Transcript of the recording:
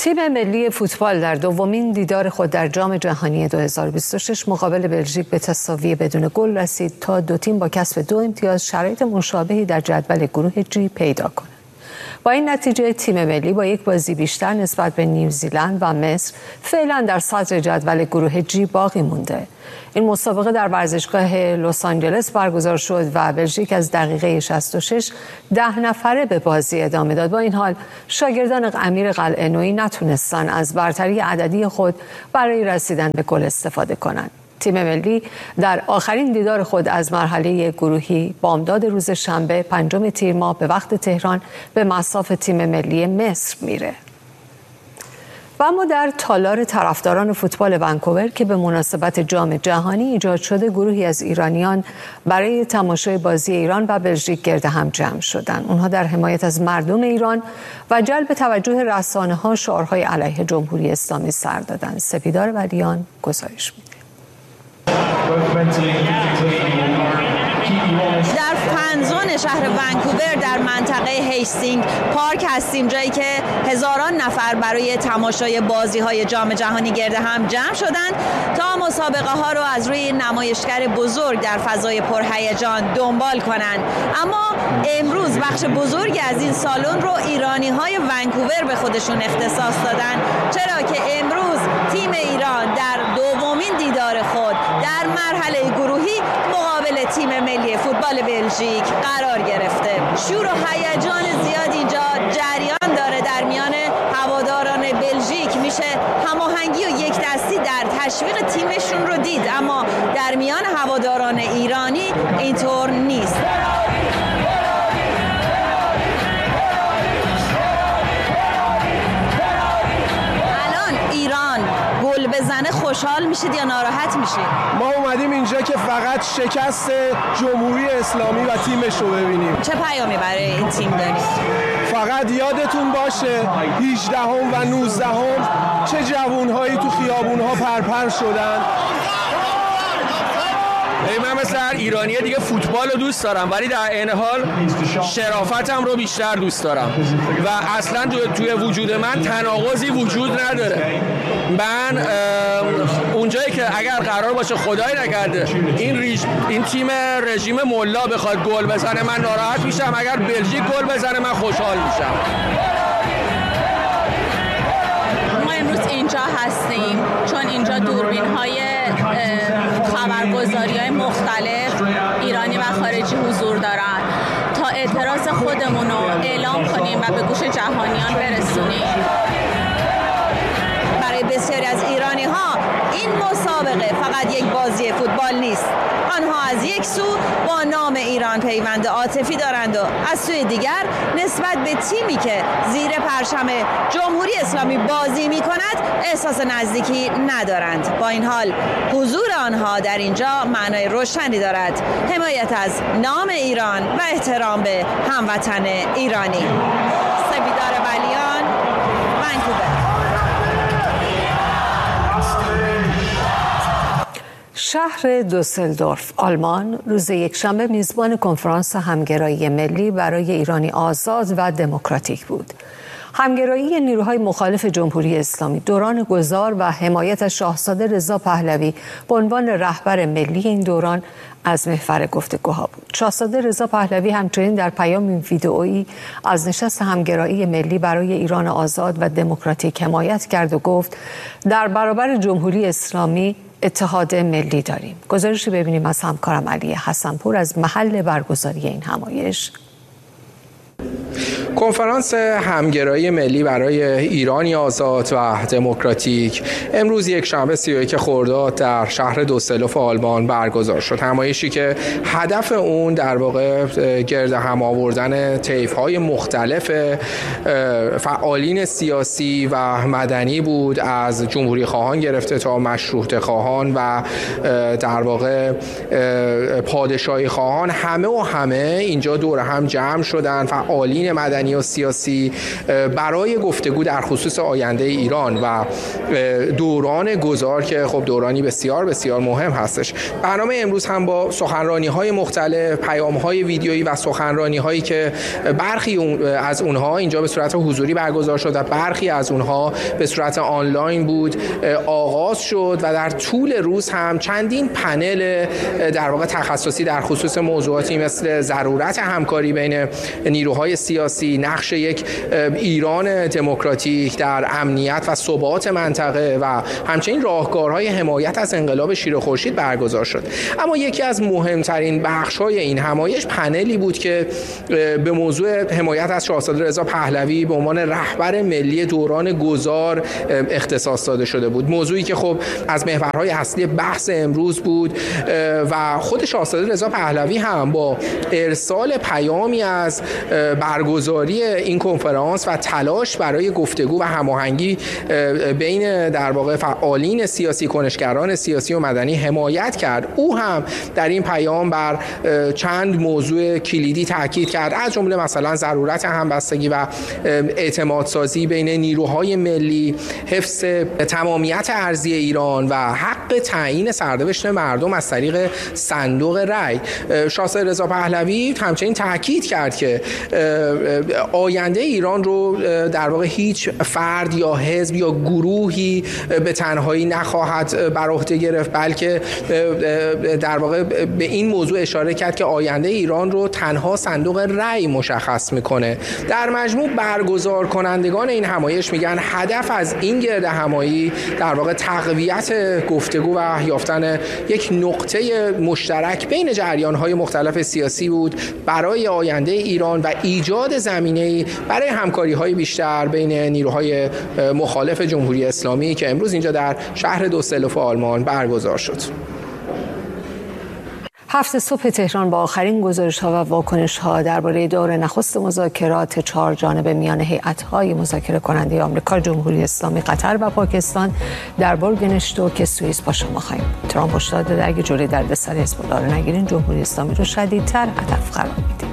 تیم ملی فوتبال در دومین دیدار خود در جام جهانی 2026 مقابل بلژیک به تساوی بدون گل رسید تا دو تیم با کسب 2 امتیاز شرایط مشابهی در جدول گروه جی پیدا کنند. با این نتیجه تیم ملی با یک بازی بیشتر نسبت به نیوزیلند و مصر فعلا در صدر جدول گروه جی باقی مونده. این مسابقه در ورزشگاه لس آنجلس برگزار شد و بلژیک از دقیقه 66 10 نفره به بازی ادامه داد. با این حال شاگردان امیر قلعه‌نویی نتونستن از برتری عددی خود برای رسیدن به گل استفاده کنند. تیم ملی در آخرین دیدار خود از مرحله گروهی بامداد روز شنبه 5 تیر ماه به وقت تهران به مصاف تیم ملی مصر میره. و اما در تالار طرفداران فوتبال ونکوور که به مناسبت جام جهانی ایجاد شده، گروهی از ایرانیان برای تماشای بازی ایران و بلژیک گرد هم جمع شدند. اونها در حمایت از مردم ایران و جلب توجه رسانه‌ها شعارهای علیه جمهوری اسلامی سر دادند. سپیدار ولیان گزارش میده. در فنزون شهر ونکوور در منطقه هیستینگ پارک هستیم، جایی که هزاران نفر برای تماشای بازی‌های جام جهانی گرد هم جمع شدند تا مسابقه ها رو از روی نمایشگر بزرگ در فضای پرهیجان دنبال کنند. اما امروز بخش بزرگی از این سالن رو ایرانی‌های ونکوور به خودشون اختصاص دادن، چرا که امروز تیم ایران در دومین دیدار خود در مرحله گروهی مقابل تیم ملی فوتبال بلژیک قرار گرفته. شور و هیجان زیاد اینجا جریان داره در میان هواداران بلژیک. میشه هماهنگی و یک دستی در تشویق تیمشون رو دید، اما در میان هواداران ایرانی اینطور نیست. بزنه خوشحال میشید یا ناراحت میشید؟ ما اومدیم اینجا که فقط شکست جمهوری اسلامی و تیمش رو ببینیم. چه پیامی برای این تیم دارید؟ فقط یادتون باشه 18 و 19 چه جوانهایی تو خیابونها پرپر شدن. من مثل هر ایرانی دیگه فوتبال رو دوست دارم، ولی در عین حال شرافتم رو بیشتر دوست دارم و اصلا توی وجود من تناقضی وجود نداره. من اونجایی که اگر قرار باشه خدای نکرده این تیم رژیم ملا بخواد گل بزنه من ناراحت میشم، اگر بلژیک گل بزنه من خوشحال میشم. ما امروز اینجا هستیم چون اینجا دوربین‌های خبرگزاری‌های مختلف ایرانی و خارجی حضور دارن تا اعتراض خودمون رو اعلام کنیم و به گوش جهانیان برسونیم. برای بسیاری از ایرانی‌ها این مسابقه فقط یک بازی فوتبال نیست. آنها از یک سو با نام ایران پیوند عاطفی دارند و از سوی دیگر نسبت به تیمی که زیر پرچم جمهوری اسلامی بازی می‌کند احساس نزدیکی ندارند. با این حال حضور آنها در اینجا معنای روشنی دارد: حمایت از نام ایران و احترام به هموطن ایرانی. سپیدار ولیان، ونکوور. شهر دوسلدورف آلمان روز یکشنبه میزبان کنفرانس همگرایی ملی برای ایرانی آزاد و دموکراتیک بود. همگرایی نیروهای مخالف جمهوری اسلامی دوران گذار و حمایت از شاهزاده رضا پهلوی به عنوان رهبر ملی این دوران از محور گفتگوها بود. شاهزاده رضا پهلوی همچنین در پیام ویدئویی از نشست همگرایی ملی برای ایران آزاد و دموکراتیک حمایت کرد و گفت در برابر جمهوری اسلامی اتحاد ملی داریم. گزارشی ببینیم از همکارم علی حسنپور از محل برگزاری این همایش. کنفرانس همگرایی ملی برای ایرانی آزاد و دموکراتیک امروز یکشنبه 31 خرداد در شهر دوسلدورف آلمان برگزار شد. همایشی که هدف اون در واقع گرد هم آوردن طیف‌های مختلف فعالین سیاسی و مدنی بود، از جمهوری خواهان گرفته تا مشروطه خواهان و در واقع پادشاهی خواهان. همه اینجا دور هم جمع شدن. فعالین مدنی و سیاسی برای گفتگو در خصوص آینده ایران و دوران گذار که خب دورانی بسیار بسیار مهم هستش. برنامه امروز هم با سخنرانی‌های مختلف، پیام‌های ویدیویی و سخنرانی‌هایی که برخی از اونها اینجا به صورت حضوری برگزار شد و برخی از اونها به صورت آنلاین بود آغاز شد و در طول روز هم چندین پنل در واقع تخصصی در خصوص موضوعاتی مثل ضرورت همکاری بین نیروهای سیاسی، نقش یک ایران دموکراتیک در امنیت و ثبات منطقه و همچنین راهکارهای حمایت از انقلاب شیر خورشید برگزار شد. اما یکی از مهمترین بخش‌های این همایش پنلی بود که به موضوع حمایت از شاهزاده رضا پهلوی به عنوان رهبر ملی دوران گذار اختصاص داده شده بود. موضوعی که خب از محورهای اصلی بحث امروز بود و خود شاهزاده رضا پهلوی هم با ارسال پیامی از برگزاری این کنفرانس و تلاش برای گفتگو و هماهنگی بین در واقع فعالین سیاسی، کنشگران سیاسی و مدنی حمایت کرد. او هم در این پیام بر چند موضوع کلیدی تاکید کرد، از جمله مثلا ضرورت همبستگی و اعتمادسازی بین نیروهای ملی، حفظ تمامیت ارضی ایران و حق تعیین سرنوشت مردم از طریق صندوق رای. شاهزاده رضا پهلوی همچنین تاکید کرد که آینده ایران رو در واقع هیچ فرد یا حزب یا گروهی به تنهایی نخواهد بر عهده گرفت، بلکه در واقع به این موضوع اشاره کرد که آینده ایران رو تنها صندوق رای مشخص میکنه. در مجموع برگزار کنندگان این همایش میگن هدف از این گرد همایی در واقع تقویت گفتگو و یافتن یک نقطه مشترک بین جریان‌های مختلف سیاسی بود برای آینده ایران و ایجاد زمینه‌ای برای همکاری‌های بیشتر بین نیروهای مخالف جمهوری اسلامی که امروز اینجا در شهر دوسلدورف آلمان برگزار شد. 7 صبح تهران با آخرین گزارش‌ها و واکنش‌ها درباره دور نخست مذاکرات 4 جانبه میان هیئت‌های مذاکره کننده آمریکا، جمهوری اسلامی، قطر و پاکستان در بورگنشتوک سوئیس با شما خواهیم بود. ترامپ هشدار داده اگه جلوی دردسر حزب الله رو نگیرین جمهوری اسلامی رو شدیدتر هدف قرار میده.